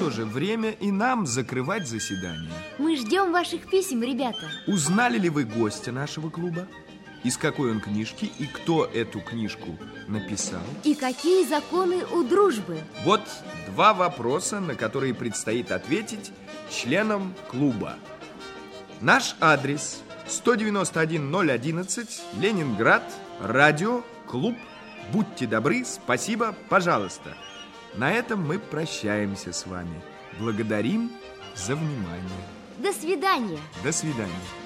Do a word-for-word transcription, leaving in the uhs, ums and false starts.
что же, время и нам закрывать заседание. Мы ждем ваших писем, ребята. Узнали ли вы гостя нашего клуба? Из какой он книжки и кто эту книжку написал? И какие законы у дружбы? Вот два вопроса, на которые предстоит ответить членам клуба. Наш адрес сто девяносто один ноль одиннадцать, Ленинград, радио, клуб. Будьте добры, спасибо, пожалуйста. На этом мы прощаемся с вами. Благодарим за внимание. До свидания. До свидания.